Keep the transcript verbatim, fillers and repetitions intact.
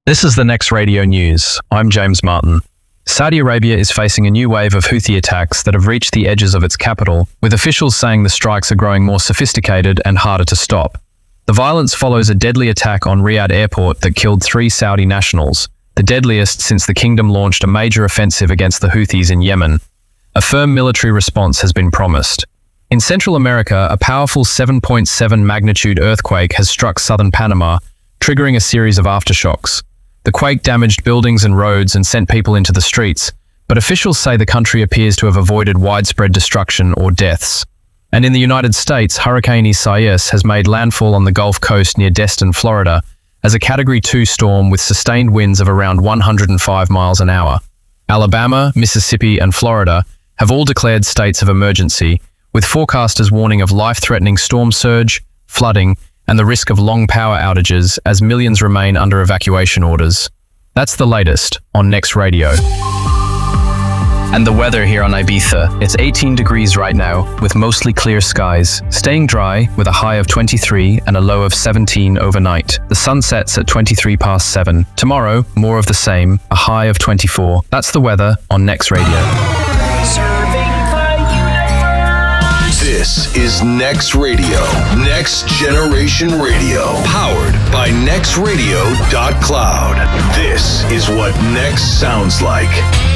This is the Next Radio News. I'm James Martin. Saudi Arabia is facing a new wave of Houthi attacks that have reached the edges of its capital, with officials saying the strikes are growing more sophisticated and harder to stop. The violence follows a deadly attack on Riyadh Airport that killed three Saudi nationals, the deadliest since the kingdom launched a major offensive against the Houthis in Yemen. A firm military response has been promised. In Central America, a powerful seven point seven magnitude earthquake has struck southern Panama, triggering a series of aftershocks. The quake damaged buildings and roads and sent people into the streets, but officials say the country appears to have avoided widespread destruction or deaths. And in the United States, Hurricane Isaias has made landfall on the Gulf Coast near Destin, Florida, as a Category two storm with sustained winds of around one hundred five miles an hour. Alabama, Mississippi, and Florida have all declared states of emergency, with forecasters warning of life-threatening storm surge, flooding, and the risk of long power outages as millions remain under evacuation orders. That's the latest on Next Radio. And the weather here on Ibiza. It's eighteen degrees right now, with mostly clear skies, staying dry with a high of twenty-three and a low of seventeen overnight. The sun sets at twenty-three past seven. Tomorrow, more of the same, a high of twenty-four. That's the weather on Next Radio. This is Next Radio, Next Generation Radio, powered by next radio dot cloud. This is what Next sounds like.